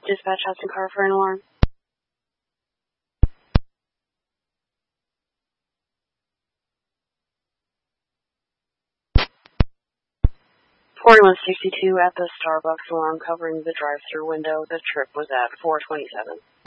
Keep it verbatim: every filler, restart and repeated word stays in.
Dispatch Hudson car for an alarm. forty-one sixty-two at the Starbucks alarm covering the drive-thru window. The trip was at four twenty-seven.